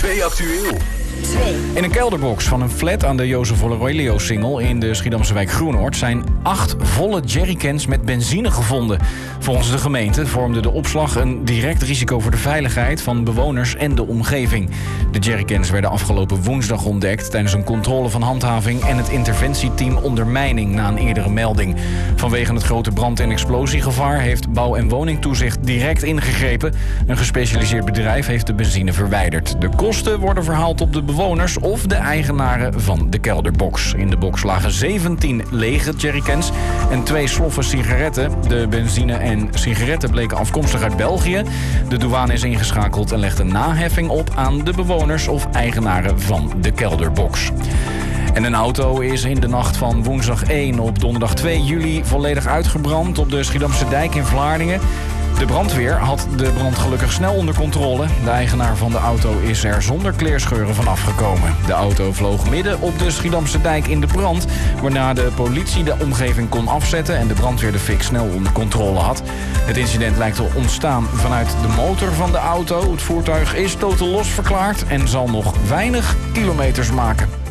2 actueel. In een kelderbox van een flat aan de Jozef Aurelio-singel in de Schiedamse wijk Groenoord zijn 8 volle jerrycans met benzine gevonden. Volgens de gemeente vormde de opslag een direct risico voor de veiligheid van bewoners en de omgeving. De jerrycans werden afgelopen woensdag ontdekt tijdens een controle van handhaving en het interventieteam ondermijning na een eerdere melding. Vanwege het grote brand- en explosiegevaar heeft Bouw- en Woningtoezicht direct ingegrepen. Een gespecialiseerd bedrijf heeft de benzine verwijderd. De kosten worden verhaald op de bewoners of de eigenaren van de kelderbox. In de box lagen 17 lege jerrycans en 2 sloffen sigaretten. De benzine en sigaretten bleken afkomstig uit België. De douane is ingeschakeld en legt een naheffing op aan de bewoners of eigenaren van de kelderbox. En een auto is in de nacht van woensdag 1 op donderdag 2 juli volledig uitgebrand op de Schiedamse dijk in Vlaardingen. De brandweer had de brand gelukkig snel onder controle. De eigenaar van de auto is er zonder kleerscheuren van afgekomen. De auto vloog midden op de Schiedamse dijk in de brand, waarna de politie de omgeving kon afzetten en de brandweer de fik snel onder controle had. Het incident lijkt te ontstaan vanuit de motor van de auto. Het voertuig is totaal los verklaard en zal nog weinig kilometers maken.